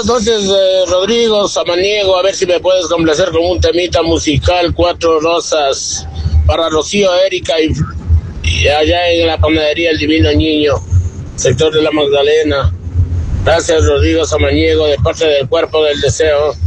buenas noches, Rodrigo Samaniego. A ver si me puedes complacer con un temita musical, Cuatro Rosas, para Rocío, Erika y allá en la panadería El Divino Niño, sector de la Magdalena. Gracias, Rodrigo Samaniego, de parte del Cuerpo del Deseo.